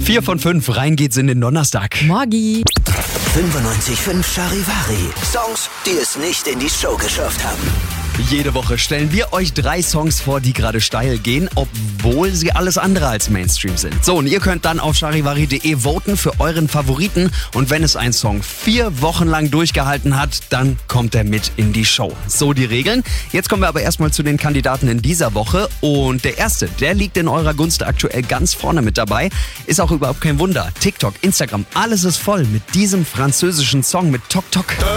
4 von 5, rein geht's in den Donnerstag. Morgi. 95.5 Charivari. Songs, die es nicht in die Show geschafft haben. Jede Woche stellen wir euch 3 Songs vor, die gerade steil gehen, obwohl sie alles andere als Mainstream sind. So, und ihr könnt dann auf charivari.de voten für euren Favoriten. Und wenn es ein Song 4 Wochen lang durchgehalten hat, dann kommt er mit in die Show. So die Regeln. Jetzt kommen wir aber erstmal zu den Kandidaten in dieser Woche. Und der erste, der liegt in eurer Gunst aktuell ganz vorne mit dabei. Ist auch überhaupt kein Wunder. TikTok, Instagram, alles ist voll mit diesem französischen Song mit Tok Tok.